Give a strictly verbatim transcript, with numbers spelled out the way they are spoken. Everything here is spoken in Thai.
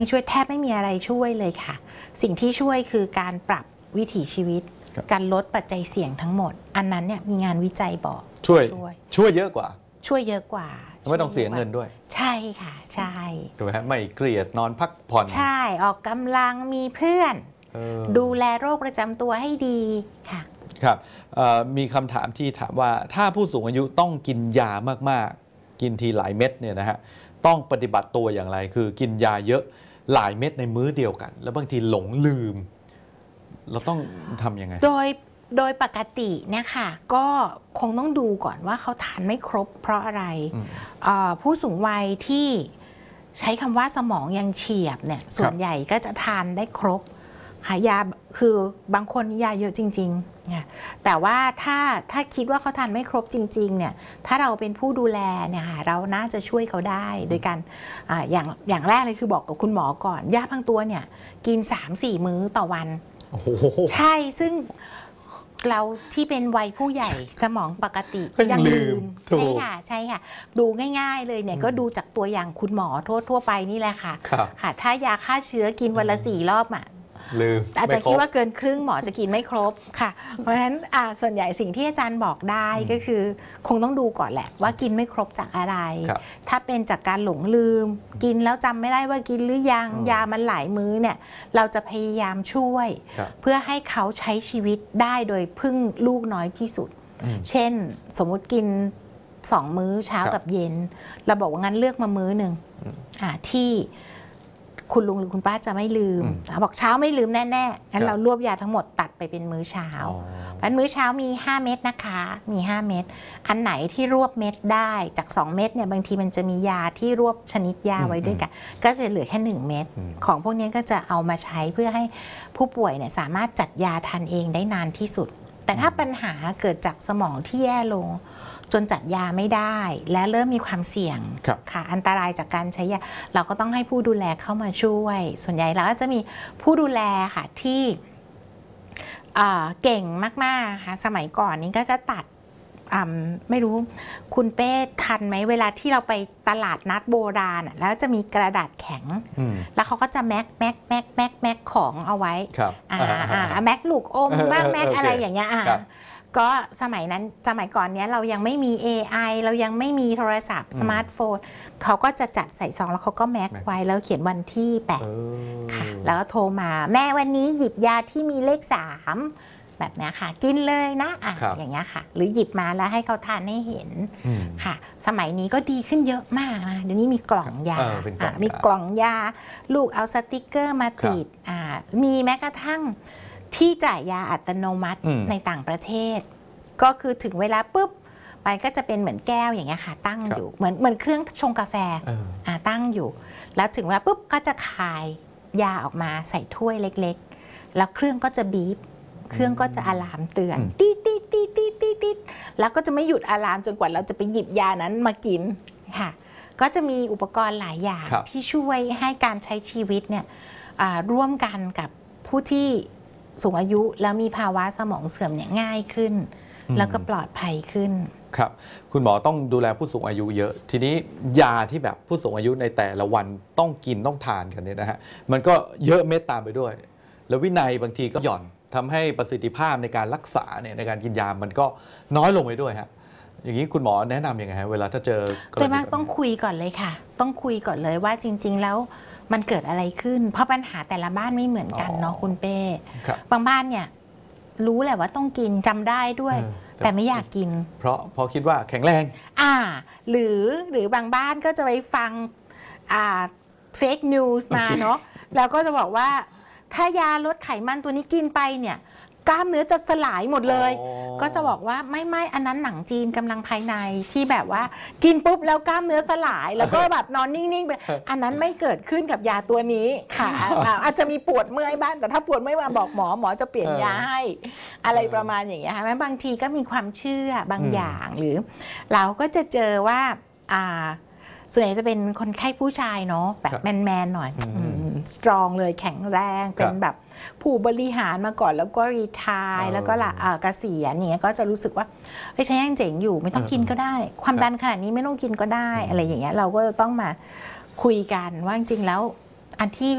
ช่วยแทบไม่มีอะไรช่วยเลยค่ะสิ่งที่ช่วยคือการปรับวิถีชีวิตการลดปัจจัยเสี่ยงทั้งหมดอันนั้นเนี่ยมีงานวิจัยบอกช่วยช่วยเยอะกว่าช่วยเยอะกว่าไม่ต้องเสียเงินด้วยใช่ค่ะใช่ถูกไหมฮะไม่เกลียดนอนพักผ่อนใช่ออกกำลังมีเพื่อนดูแลโรคประจำตัวให้ดีค่ะครับมีคำถามที่ถามว่าถ้าผู้สูงอายุต้องกินยามากๆกินทีหลายเม็ดเนี่ยนะฮะต้องปฏิบัติตัวอย่างไรคือกินยาเยอะหลายเม็ดในมื้อเดียวกันแล้วบางทีหลงลืมเราต้องทำยังไงโดยโดยปกติเนี่ยค่ะก็คงต้องดูก่อนว่าเขาทานไม่ครบเพราะอะไรผู้สูงวัยที่ใช้คำว่าสมองยังเฉียบเนี่ยส่วนใหญ่ก็จะทานได้ครบค่ะยาคือบางคนยาเยอะจริงๆแต่ว่าถ้าถ้าคิดว่าเขาทานไม่ครบจริงๆเนี่ยถ้าเราเป็นผู้ดูแลเนี่ยค่ะเราน่าจะช่วยเขาได้โดยการ อ, อย่างอย่างแรกเลยคือบอกกับคุณหมอก่อนยาบางตัวเนี่ยกิน สามสี่ มื้อต่อวันใช่ซึ่งเราที่เป็นวัยผู้ใหญ่สมองปกติยังลืมใช่ค่ะใช่ค่ะดูง่ายๆเลยเนี่ยก็ดูจากตัวอย่างคุณหมอทั่วทั่วไปนี่แหละค่ะค่ะถ้ายาฆ่าเชื้อกินวันละสี่รอบอ่ะอาจจะคิดว่าเกินครึ่งหมอจะกินไม่ครบค่ะเพราะฉะนั้นส่วนใหญ่สิ่งที่อาจารย์บอกได้ก็คือคงต้องดูก่อนแหละว่ากินไม่ครบจากอะไรถ้าเป็นจากการหลงลืมกินแล้วจำไม่ได้ว่ากินหรือยังยามันหลายมื้อเนี่ยเราจะพยายามช่วยเพื่อให้เขาใช้ชีวิตได้โดยพึ่งลูกน้อยที่สุดเช่นสมมุติกินสองมื้อเช้ากับเย็นเราบอกว่างั้นเลือกมามื้อหนึ่งที่คุณลุงหรือคุณป้าจะไม่ลืมบอกเช้าไม่ลืมแน่ๆงั้นเรารวบยาทั้งหมดตัดไปเป็นมื้อเช้าอันมื้อเช้ามีห้าเม็ดนะคะมีห้าเม็ดอันไหนที่รวบเม็ดได้จากสองเม็ดเนี่ยบางทีมันจะมียาที่รวบชนิดยาไว้ด้วยกันก็จะเหลือแค่หนึ่งเม็ดของพวกนี้ก็จะเอามาใช้เพื่อให้ผู้ป่วยเนี่ยสามารถจัดยาทานเองได้นานที่สุดแต่ถ้าปัญหาเกิดจากสมองที่แย่ลงจนจัดยาไม่ได้และเริ่มมีความเสี่ยงค่ะอันตรายจากการใช้ยาเราก็ต้องให้ผู้ดูแลเข้ามาช่วยส่วนใหญ่เราก็จะมีผู้ดูแลค่ะที่เก่งมากๆค่ะสมัยก่อนนี้ก็จะตัดไม่รู้คุณเป้ทันไหมเวลาที่เราไปตลาดนัดโบราณแล้วจะมีกระดาษแข็งแล้วเขาก็จะแม็กแม็กแม็กแม็กแม็กของเอาไว้แม็กลูกอมบ้างแม็กอะไรอย่างเงี้ยก็สมัยนั้นสมัยก่อนเนี้ยเรายังไม่มี เอ ไอ เรายังไม่มีโทรศัพท์สมาร์ทโฟนเขาก็จะจัดใส่ซองแล้วเขาก็แม็กไว้แล้วเขียนวันที่แปะค่ะแล้วก็โทรมาแม่วันนี้หยิบยาที่มีเลขสามแบบนี้ค่ะกินเลยนะอ่ะอย่างเงี้ยค่ะหรือหยิบมาแล้วให้เขาทานให้เห็นค่ะสมัยนี้ก็ดีขึ้นเยอะมากนะเดี๋ยวนี้มีกล่องยามีกล่องยาลูกเอาสติกเกอร์มาติดมีแม้กระทั่งที่จ่ายยาอัตโนมัติในต่างประเทศก็คือถึงเวลาปุ๊บมันก็จะเป็นเหมือนแก้วอย่างเงี้ยค่ะตั้งอยู่เหมือนเหมือนเครื่องชงกาแฟตั้งอยู่แล้วถึงเวลาปุ๊บก็จะคายยาออกมาใส่ถ้วยเล็กๆแล้วเครื่องก็จะบีบเครื่องก็จะอะลามเตือนตีตีตีตีตีตีแล้วก็จะไม่หยุดอะลามจนกว่าเราจะไปหยิบยานั้นมากินค่ะก็จะมีอุปกรณ์หลายอย่างที่ช่วยให้การใช้ชีวิตเนี่ยร่วมกันกับผู้ที่สูงอายุแล้วมีภาวะสมองเสื่อมเนี่ยง่ายขึ้นแล้วก็ปลอดภัยขึ้นครับคุณหมอต้องดูแลผู้สูงอายุเยอะทีนี้ยาที่แบบผู้สูงอายุในแต่ละวันต้องกินต้องทานกันเนี่ยนะฮะมันก็เยอะเม็ดตามไปด้วยแล้ววินัยบางทีก็หย่อนทำให้ประสิทธิภาพในการรักษาเนี่ยในการกินยามันก็น้อยลงไปด้วยฮะอย่างนี้คุณหมอแนะนำยังไงฮะเวลาถ้าเจอโดยมากต้องคุยก่อนเลยค่ะต้องคุยก่อนเลยว่าจริงๆแล้วมันเกิดอะไรขึ้นเพราะปัญหาแต่ละบ้านไม่เหมือนกันเนาะคุณเป้บางบ้านเนี่ยรู้แหละว่าต้องกินจำได้ด้วยแต่ไม่อยากกินเพราะเพราะคิดว่าแข็งแรงอ่าหรือหรือบางบ้านก็จะไปฟังอ่าเฟกนิวส์มาเนาะแล้วก็จะบอกว่าถ้ายาลดไขมันตัวนี้กินไปเนี่ยกล้ามเนื้อจะสลายหมดเลยก็จะบอกว่าไม่ไม่อันนั้นหนังจีนกำลังภายในที่แบบว่ากินปุ๊บแล้วกล้ามเนื้อสลายแล้วก็แบบนอนนิ่งๆไปอันนั้นไม่เกิดขึ้นกับยาตัวนี้ค่ะอาจจะมีปวดเมื่อยบ้างแต่ถ้าปวดเมื่อยมาบอกหมอหมอจะเปลี่ยนยาให้อะไรประมาณอย่างเงี้ยค่ะบางทีก็มีความเชื่อบางอย่างหรือเราก็จะเจอว่าอ่าส่วนใหญ่จะเป็นคนไข้ผู้ชายเนาะแบบแมนๆหน่อยสตรองเลยแข็งแรงเป็นแบบผู้บริหารมาก่อนแล้วก็รีไทร์แล้วก็ละเกษียณอย่างเงี้ยก็จะรู้สึกว่าเฮ้ยฉันยังเจ๋งอยู่ไม่ต้องกินก็ได้ความดันขนาดนี้ไม่ต้องกินก็ได้อะไรอย่างเงี้ยเราก็ต้องมาคุยกันว่าจริงๆแล้วอันที่